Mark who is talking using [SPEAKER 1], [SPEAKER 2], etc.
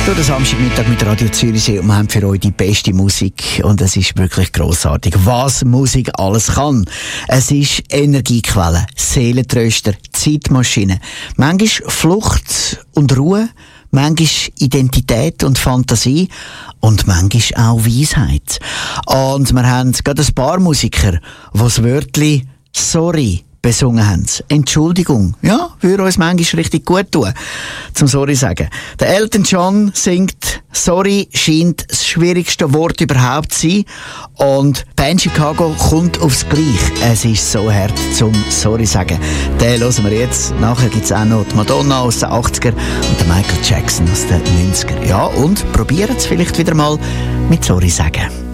[SPEAKER 1] Den Samstagmittag mit Radio Zürichsee und wir haben für euch die beste Musik und es ist wirklich grossartig, was Musik alles kann. Es ist Energiequelle, Seelentröster, Zeitmaschine, manchmal Flucht und Ruhe, manchmal Identität und Fantasie und manchmal auch Weisheit. Und wir haben gerade ein paar Musiker, die das Wörtchen «Sorry» besungen haben. Entschuldigung. Ja, würde uns manchmal richtig gut tun, zum Sorry sagen. Der Elton John singt «Sorry» scheint das schwierigste Wort überhaupt zu sein. Und Band Chicago kommt aufs Gleiche. Es ist so hart zum Sorry sagen. Den hören wir jetzt. Nachher gibt es auch noch die Madonna aus den 80er und den Michael Jackson aus den 90er. Ja, und probieren es vielleicht wieder mal mit Sorry sagen.